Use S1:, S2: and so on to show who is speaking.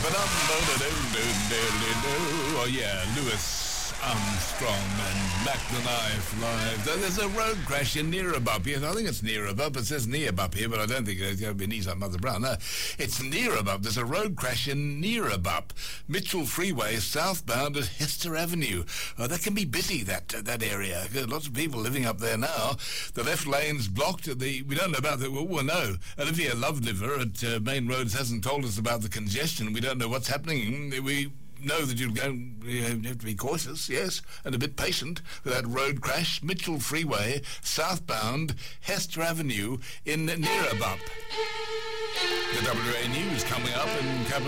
S1: Oh yeah, Louis Armstrong and Mac the Knife live. There's a road crash in Neerabup. Yes, I think it's Neerabup. It says Neerabup here, but I don't think it's going to be Neerabup, Mother Brown. No, it's Neerabup. There's a road crash in Neerabup. Mitchell Freeway, southbound at Hester Avenue. That can be busy, that area. Lots of people living up there now. The left lane's blocked. We don't know about that. Well, no. Olivia Loveliver at Main Roads hasn't told us about the congestion. We don't know what's happening. We know that you have to be cautious, yes, and a bit patient with that road crash. Mitchell Freeway, southbound, Hester Avenue in Neerabup. The WA News coming up in Capital